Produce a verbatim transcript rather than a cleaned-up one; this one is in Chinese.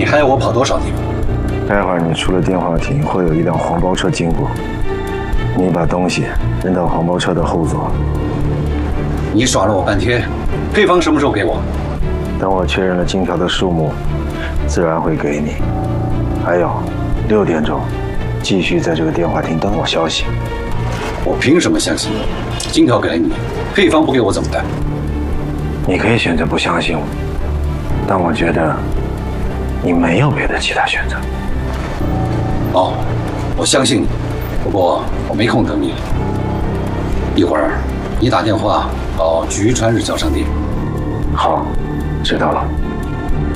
还要我跑多少地方？ 待会儿你出了电话亭，会有一辆黄包车经过，你把东西扔到黄包车的后座。 你耍了我半天，配方什么时候给我？ 等我确认了金条的数目，自然会给你。还有，六点钟，继续在这个电话亭等我消息。 我凭什么相信你？金条给了你，配方不给我怎么办？ 你可以选择不相信我，但我觉得你没有别的其他选择。 哦，我相信你，不过我没空等你了。一会儿你打电话到菊川日交商店。 好，知道了。